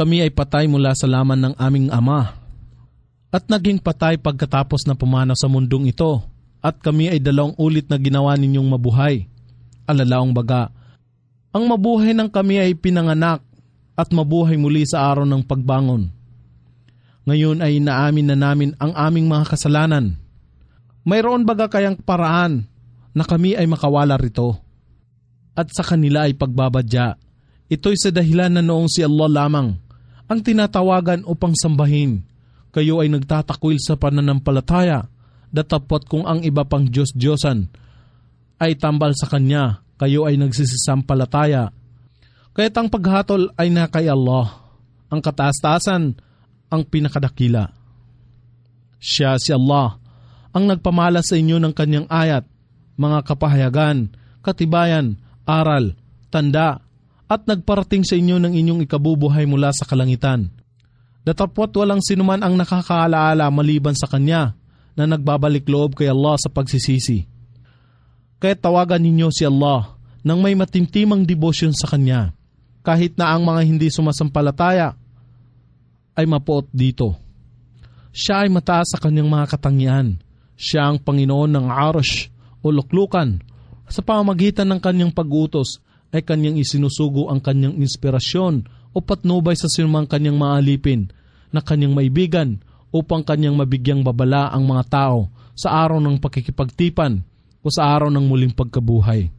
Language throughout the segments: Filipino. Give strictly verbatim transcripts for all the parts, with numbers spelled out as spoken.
Kami ay patay mula sa laman ng aming ama, at naging patay pagkatapos na pumanaw sa mundong ito, at kami ay dalawang ulit na ginawa ninyong mabuhay. Alalaong baga, ang mabuhay ng kami ay pinanganak at mabuhay muli sa araw ng pagbangon. Ngayon ay inaamin na namin ang aming mga kasalanan. Mayroon baga kayang paraan na kami ay makawala rito at sa kanila ay pagbabadya? Ito'y sa dahilan na noong si Allah lamang ang tinatawagan upang sambahin. Kayo ay nagtatakwil sa pananampalataya, datapot kung ang iba pang Diyos-Diyosan ay tambal sa Kanya, kayo ay nagsisisampalataya. Kaya't ang paghatol ay na kay Allah, ang kataas-taasan, ang pinakadakila. Siya si Allah, ang nagpamalas sa inyo ng Kanyang ayat, mga kapahayagan, katibayan, aral, tanda, at nagparating sa inyo ng inyong ikabubuhay mula sa kalangitan. Datapwat walang sinuman ang nakakaalaala maliban sa Kanya na nagbabalik loob kay Allah sa pagsisisi. Kaya tawagan ninyo si Allah nang may matimtimang debosyon sa Kanya, kahit na ang mga hindi sumasampalataya ay mapuot dito. Siya ay mataas sa Kanyang mga katangian. Siya ang Panginoon ng Arsh o luklukan. Sa pamamagitan ng Kanyang pag-utos ay Kanyang isinusugo ang Kanyang inspirasyon o patnubay sa sinumang Kanyang maalipin na Kanyang maibigan upang Kanyang mabigyang babala ang mga tao sa araw ng pakikipagtipan o sa araw ng muling pagkabuhay.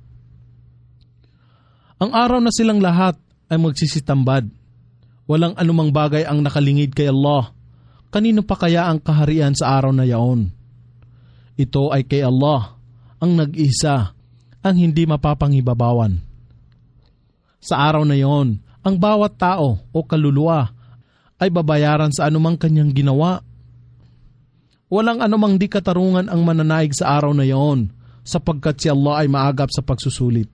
Ang araw na silang lahat ay magsisitambad. Walang anumang bagay ang nakalingid kay Allah. Kanino pa kaya ang kaharian sa araw na yaon? Ito ay kay Allah, ang nag-isa, ang hindi mapapanghibabawan. Sa araw na yon, ang bawat tao o kaluluwa ay babayaran sa anumang kanyang ginawa. Walang anumang di katarungan ang mananaig sa araw na yon, sapagkat si Allah ay maagap sa pagsusulit.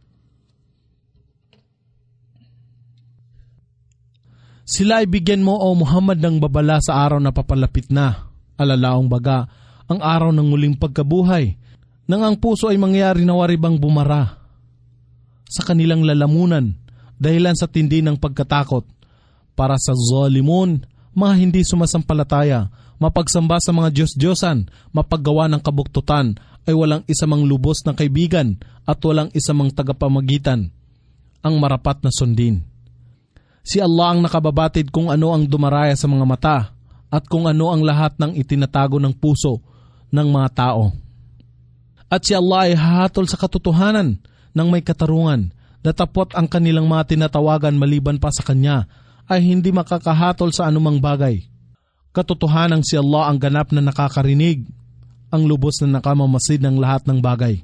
Sila ay bigyan mo o Muhammad ng babala sa araw na papalapit na, alalaong baga, ang araw ng muling pagkabuhay, nang ang puso ay mangyari na waribang bumara sa kanilang lalamunan dahilan sa tindi ng pagkatakot. Para sa zalimun, mga hindi sumasampalataya, mapagsamba sa mga Diyos-Diyosan, mapaggawa ng kabuktutan, ay walang isa mang lubos na kaibigan at walang isa mang tagapamagitan, ang marapat na sundin. Si Allah ang nakababatid kung ano ang dumaraya sa mga mata at kung ano ang lahat ng itinatago ng puso ng mga tao. At si Allah ay hahatol sa katotohanan ng may katarungan, datapot ang kanilang mga tinatawagan maliban pa sa Kanya ay hindi makakahatol sa anumang bagay. Katotohanan si Allah ang ganap na nakakarinig, ang lubos na nakamamasid ng lahat ng bagay.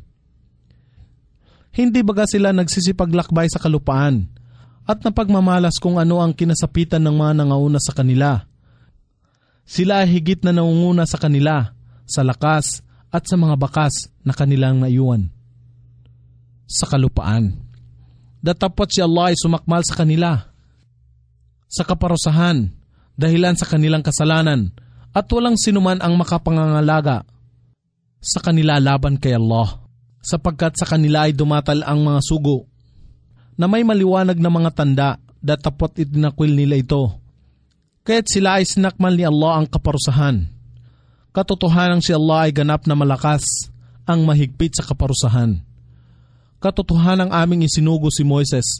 Hindi baga sila nagsisipaglakbay sa kalupaan at napagmamalas kung ano ang kinasapitan ng mga nangauna sa kanila. Sila ay higit na nangunguna sa kanila, sa lakas at sa mga bakas na kanilang naiwan sa kalupaan. Datapot si Allah ay sumakmal sa kanila sa kaparusahan dahilan sa kanilang kasalanan at walang sinuman ang makapangangalaga sa kanila laban kay Allah, sapagkat sa kanila ay dumatal ang mga sugo na may maliwanag na mga tanda, datapot itinakwil nila ito. Kaya't sila ay sinakmal ni Allah ang kaparusahan. Katotohanan si Allah ay ganap na malakas ang mahigpit sa kaparusahan. Katotohanan ang aming isinugo si Moises.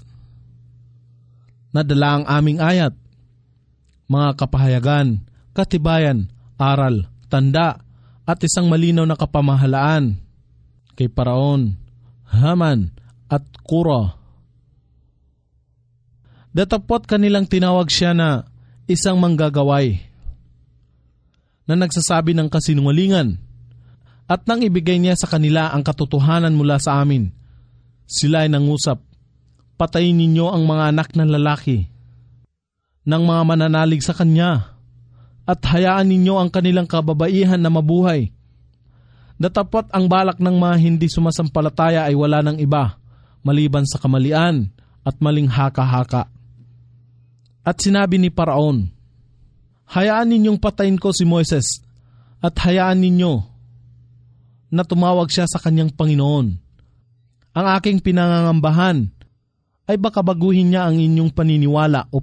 Nadala ang aming ayat, mga kapahayagan, katibayan, aral, tanda, at isang malinaw na kapamahalaan kay Paraon, Haman, at Kura. Datapot kanilang tinawag siya na isang manggagaway na nagsasabi ng kasinungalingan at nang ibigay niya sa kanila ang katotohanan mula sa amin, sila ay nangusap, patayin ninyo ang mga anak ng lalaki ng mga mananalig sa Kanya at hayaan ninyo ang kanilang kababaihan na mabuhay. Datapot ang balak ng mga hindi sumasampalataya ay wala ng iba maliban sa kamalian at maling haka-haka. At sinabi ni Paraon, hayaan ninyong patayin ko si Moises at hayaan ninyo na tumawag siya sa kanyang Panginoon. Ang aking pinangangambahan ay baka baguhin niya ang inyong paniniwala o